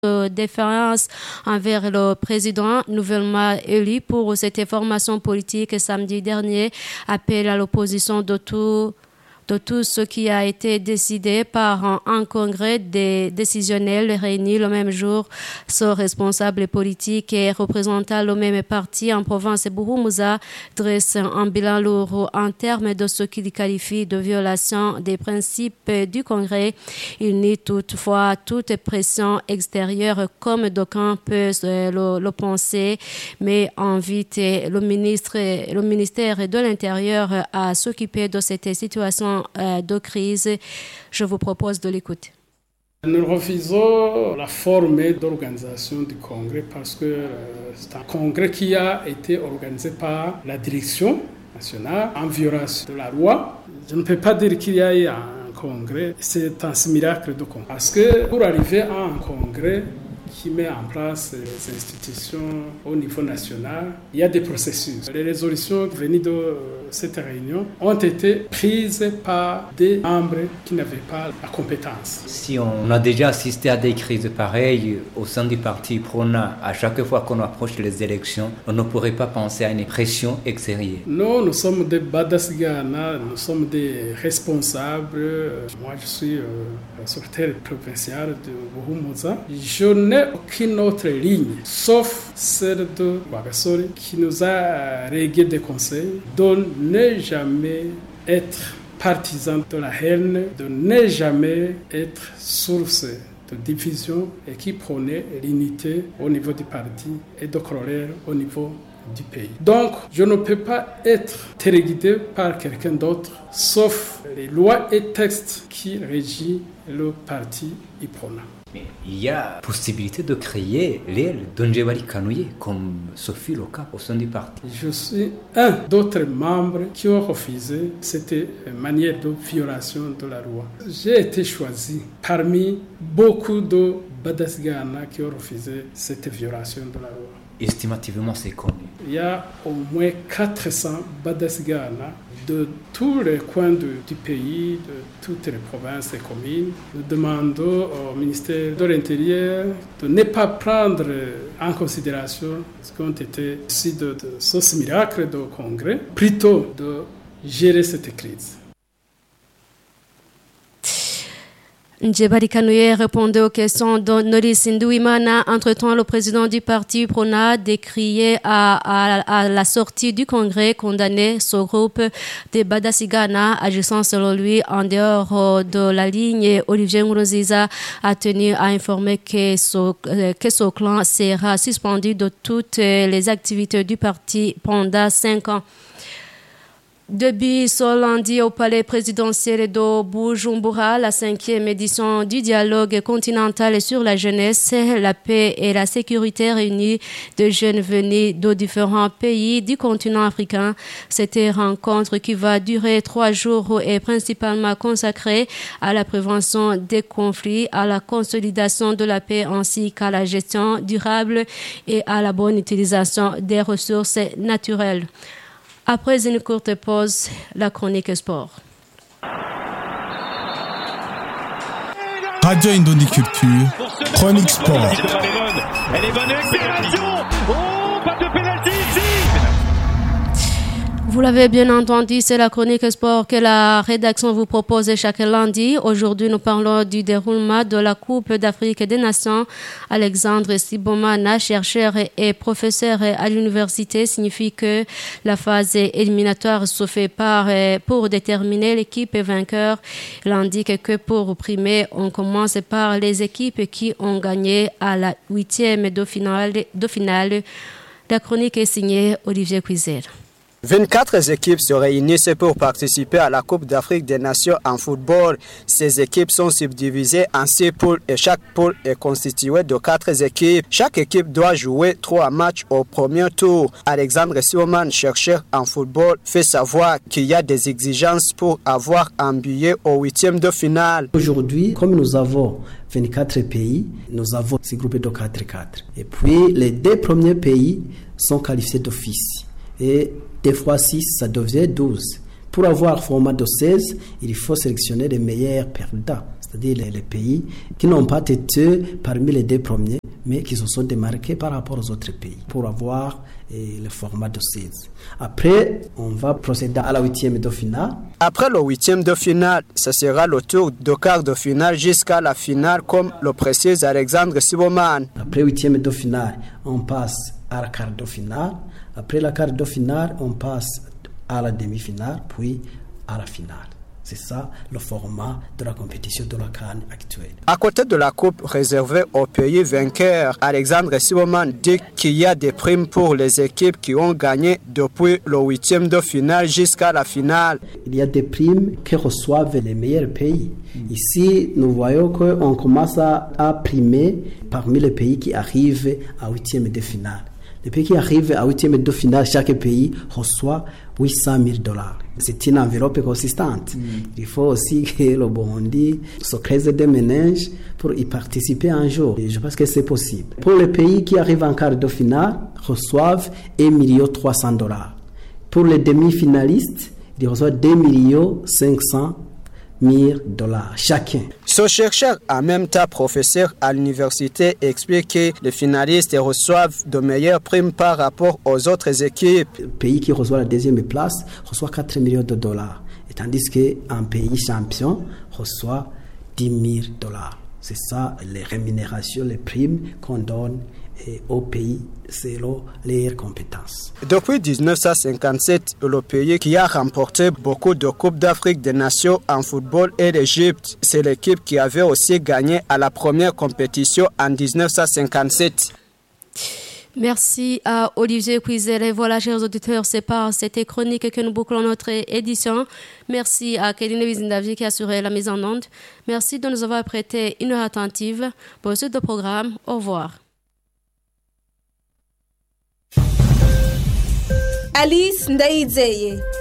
déférence envers le président nouvellement élu pour cette formation politique samedi dernier, appelle à l'opposition de tout ce qui a été décidé par un congrès des décisionnels réunis le même jour. Ce responsable politique et représentant le même parti en province Bouroumouza dresse un bilan lourd en termes de ce qu'il qualifie de violation des principes du congrès. Il nie toutefois toute pression extérieure comme d'aucuns peuvent le penser, mais invite le ministère de l'Intérieur à s'occuper de cette situation de crise. Je vous propose de l'écouter. Nous refusons la forme d'organisation du congrès parce que c'est un congrès qui a été organisé par la direction nationale en violation de la loi. Je ne peux pas dire qu'il y a eu un congrès, c'est un miracle de congrès. Parce que pour arriver à un congrès qui met en place les institutions au niveau national, il y a des processus. Les résolutions venues de cette réunion ont été prises par des membres qui n'avaient pas la compétence. Si on a déjà assisté à des crises pareilles au sein du parti PRONA, à chaque fois qu'on approche les élections, on ne pourrait pas penser à une pression extérieure. Nous sommes des Badasigana, nous sommes des responsables. Moi, je suis secrétaire provincial de Bouroumouza. Je n'ai aucune autre ligne, sauf celle de Wagasori, qui nous a réglé des conseils de ne jamais être partisan de la haine, de ne jamais être source de division et qui prônait l'unité au niveau du parti et de colère au niveau du pays. Donc, je ne peux pas être téléguidé par quelqu'un d'autre, sauf les lois et textes qui régissent le parti IPRONA. Mais il y a possibilité de créer l'aile d'Onjebari Kanouye, comme ce fut le cas au sein du parti. Je suis un d'autres membres qui ont refusé cette manière de violation de la loi. J'ai été choisi parmi beaucoup de Badasigana qui ont refusé cette violation de la loi. Estimativement, c'est combien? Il y a au moins 400 Badasigana de tous les coins du pays, de toutes les provinces et communes. Nous demandons au ministère de l'Intérieur de ne pas prendre en considération ce qui ont été issus de ce miracle de congrès, plutôt de gérer cette crise. Njebari Kanouye répondait aux questions de Norris Ndouimana. Entre-temps, le président du parti PRONA décriait à la sortie du congrès condamné ce groupe de Badasigana agissant selon lui en dehors de la ligne. Olivier Nkurunziza a tenu à informer que ce clan sera suspendu de toutes les activités du parti pendant 5 ans. Depuis ce lundi au palais présidentiel de Bujumbura, la 5e édition du dialogue continental sur la jeunesse, la paix et la sécurité réunie de jeunes venus de différents pays du continent africain. Cette rencontre qui va durer 3 jours est principalement consacrée à la prévention des conflits, à la consolidation de la paix ainsi qu'à la gestion durable et à la bonne utilisation des ressources naturelles. Après une courte pause, la chronique sport. Radio Indonésie Culture, chronique sport. Elle est bonne avec pénalty. Oh, pas de pénalty ici. Vous l'avez bien entendu, c'est la chronique sport que la rédaction vous propose chaque lundi. Aujourd'hui, nous parlons du déroulement de la Coupe d'Afrique des Nations. Alexandre Sibomana, chercheur et professeur à l'université, signifie que la phase éliminatoire se fait pour déterminer l'équipe vainqueur. Il indique que pour primer, on commence par les équipes qui ont gagné à la 8e de finale. La chronique est signée Olivier Cuizel. 24 équipes se réunissent pour participer à la Coupe d'Afrique des Nations en football. Ces équipes sont subdivisées en 6 poules et chaque poule est constituée de 4 équipes. Chaque équipe doit jouer 3 matchs au premier tour. Alexandre Sioman, chercheur en football, fait savoir qu'il y a des exigences pour avoir un billet au 8e de finale. Aujourd'hui, comme nous avons 24 pays, nous avons ces groupés de 4-4. Et puis, les 2 premiers pays sont qualifiés d'office. Et des fois 6, ça devient 12. Pour avoir un format de 16, il faut sélectionner les meilleurs perdants. c'est-à-dire les pays qui n'ont pas été parmi les 2 premiers, mais qui se sont démarqués par rapport aux autres pays pour avoir le format de 16. Après, on va procéder à la 8e de finale. Après le 8e de finale, ce sera le tour de quart de finale jusqu'à la finale, comme le précise Alexandre Siboman. Après 8e de finale, on passe à la quart de finale. Après la quart de finale, on passe à la demi-finale, puis à la finale. C'est ça le format de la compétition de la CAN actuelle. À côté de la coupe réservée aux pays vainqueurs, Alexandre Siboman dit qu'il y a des primes pour les équipes qui ont gagné depuis le 8e de finale jusqu'à la finale. Il y a des primes que reçoivent les meilleurs pays. Ici, nous voyons qu'on commence à primer parmi les pays qui arrivent à 8e de finale. Les pays qui arrivent à 8e de finale, chaque pays reçoit $800,000. C'est une enveloppe consistante. Il faut aussi que le Burundi se creuse des méninges pour y participer un jour. Et je pense que c'est possible. Pour les pays qui arrivent en quart de finale, reçoivent $1,300,000. Pour les demi-finalistes, ils reçoivent $2,500,000 chacun. Ce chercheur, en même temps professeur à l'université, explique que les finalistes reçoivent de meilleures primes par rapport aux autres équipes. Le pays qui reçoit la 2e place reçoit $4 millions. Et tandis qu'un pays champion reçoit $10,000. C'est ça les rémunérations, les primes qu'on donne au pays selon leurs compétences. Depuis 1957, le pays qui a remporté beaucoup de Coupes d'Afrique des Nations en football est l'Égypte. C'est l'équipe qui avait aussi gagné à la première compétition en 1957. Merci à Olivier Cuizel. Et voilà, chers auditeurs, c'est par cette chronique que nous bouclons notre édition. Merci à Kéline Wizindavi qui a assuré la mise en onde. Merci de nous avoir prêté une heure attentive. Pour ce programme, au revoir. Alice Ndaizeye.